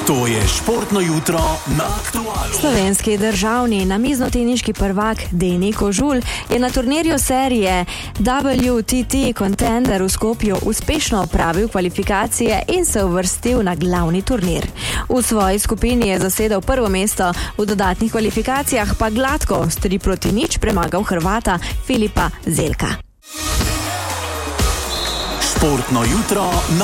To je športno jutro na Aktualu. Slovenski državni namiznoteniški prvak Deni Kožul je na turnirju serije WTT Contender v Skopju uspešno opravil kvalifikacije in se uvrstil na glavni turnir. V svoji skupini je zasedel prvo mesto, v dodatnih kvalifikacijah pa gladko s 3-0 premagal Hrvata Filipa Zelka. Športno jutro na